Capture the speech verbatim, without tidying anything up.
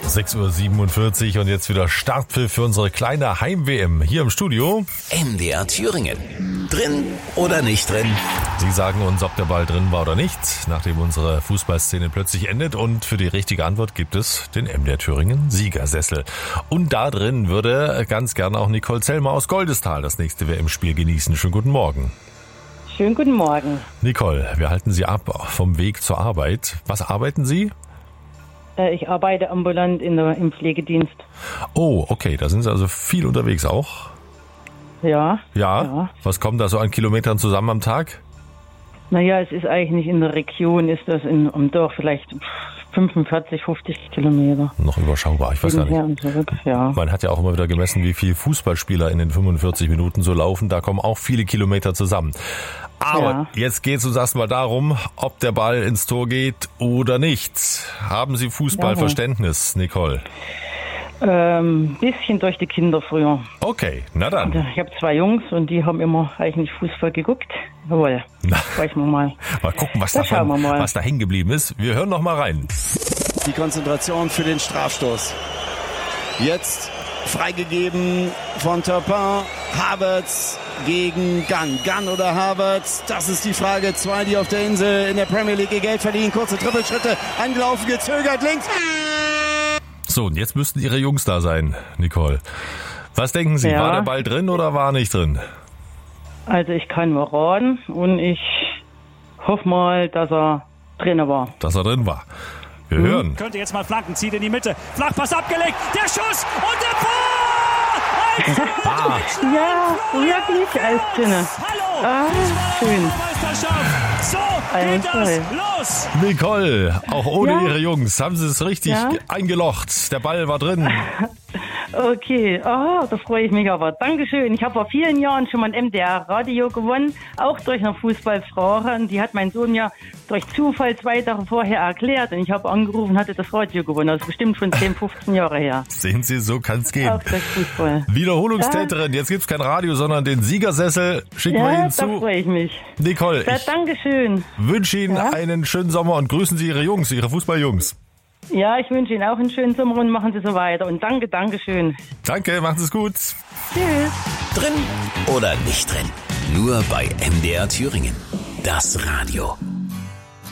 sechs Uhr siebenundvierzig und jetzt wieder Startpfiff für unsere kleine Heim-W M hier im Studio. M D R Thüringen. Drin oder nicht drin? Sie sagen uns, ob der Ball drin war oder nicht, nachdem unsere Fußballszene plötzlich endet. Und für die richtige Antwort gibt es den M D R Thüringen Siegersessel. Und da drin würde ganz gerne auch Nicole Zellmer aus Goldesthal das nächste W M-Spiel genießen. Schönen guten Morgen. Schönen guten Morgen. Nicole, wir halten Sie ab vom Weg zur Arbeit. Was arbeiten Sie? Ich arbeite ambulant in der, im Pflegedienst. Oh, okay, da sind Sie also viel unterwegs auch? Ja. Ja? ja. Was kommt da so an Kilometern zusammen am Tag? Naja, es ist eigentlich nicht in der Region, ist das in, am Dorf vielleicht fünfundvierzig, fünfzig Kilometer. Noch überschaubar, ich weiß gar nicht. Und zurück, ja. Man hat ja auch immer wieder gemessen, wie viele Fußballspieler in den fünfundvierzig Minuten so laufen. Da kommen auch viele Kilometer zusammen. Aber ja. Jetzt geht es uns erstmal darum, ob der Ball ins Tor geht oder nicht. Haben Sie Fußballverständnis, ja. Nicole? Ähm, bisschen durch die Kinder früher. Okay, na dann. Ich habe zwei Jungs und die haben immer eigentlich Fußball geguckt. Jawohl, na, weiß man mal. Mal gucken, was, davon, was da hängen geblieben ist. Wir hören noch mal rein. Die Konzentration für den Strafstoß. Jetzt freigegeben von Turpin. Havertz gegen Gunn. Gunn oder Havertz? Das ist die Frage. Zwei, die auf der Insel in der Premier League ihr Geld verdienen. Kurze Trippelschritte. Angelaufen, gezögert, links. So, und jetzt müssten Ihre Jungs da sein, Nicole. Was denken Sie, ja. War der Ball drin oder war nicht drin? Also ich kann mal raten und ich hoffe mal, dass er drin war. Dass er drin war. Wir hm. hören. Könnte jetzt mal flanken, zieht in die Mitte. Flachpass abgelegt, der Schuss und der Tor! ah. Ja, wirklich als drinne. Hallo! Ah, schön. So geht das los! Nicole, auch ohne ja. Ihre Jungs, haben Sie es richtig ja. eingelocht. Der Ball war drin. Okay, oh, da freue ich mich aber. Dankeschön. Ich habe vor vielen Jahren schon mal ein M D R-Radio gewonnen, auch durch eine Fußballfrage. Und die hat mein Sohn mir durch Zufall zwei Tage vorher erklärt. Und ich habe angerufen und hatte das Radio gewonnen. Das ist bestimmt schon zehn, fünfzehn Jahre her. Sehen Sie, so kann es gehen. Auch durch Fußball. Wiederholungstäterin, ja. Jetzt gibt es kein Radio, sondern den Siegersessel. Schicken ja, wir Ihnen zu. Da freue ich mich. Nicole, ja, ich Dankeschön. wünsche Ihnen ja? einen schönen Sommer und grüßen Sie Ihre Jungs, Ihre Fußballjungs. Ja, ich wünsche Ihnen auch einen schönen Sommer und machen Sie so weiter. Und danke, danke schön. Danke, machen Sie es gut. Tschüss. Drin oder nicht drin? Nur bei M D R Thüringen. Das Radio.